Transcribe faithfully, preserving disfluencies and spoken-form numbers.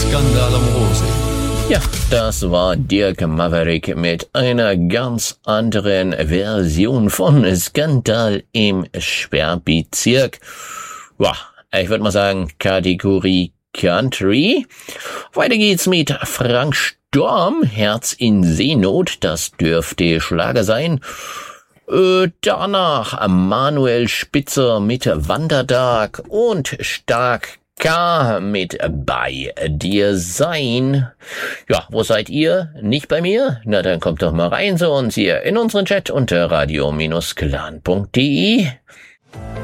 Skandal am Rosee. Ja, das war Dirk Maverick mit einer ganz anderen Version von Skandal im Sperrbezirk. Ja, ich würde mal sagen, Kategorie Country. Weiter geht's mit Frank Storm, Herz in Seenot, das dürfte Schlager sein. Äh, danach Manuel Spitzer mit Wandertag und Stark K mit Bei dir sein. Ja, wo seid ihr? Nicht bei mir? Na, dann kommt doch mal rein zu uns hier in unseren Chat unter radio Bindestrich clan punkt de.